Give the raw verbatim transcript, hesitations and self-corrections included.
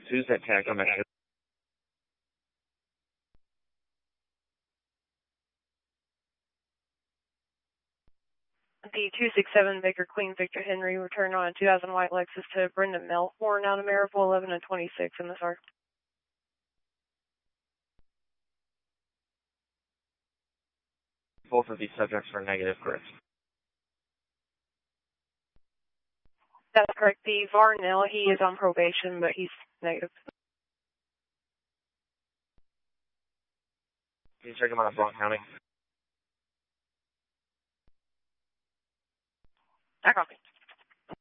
Who's that tag on that? The two six seven Baker Queen Victor Henry returned on a two thousand white Lexus to Brendan Melhorn out of Maryville, eleven and twenty-six in the S A R. Both of these subjects are negative, correct? That's correct. The Varnell, he is on probation, but he's negative. Can you check him out of Blount County? I copy.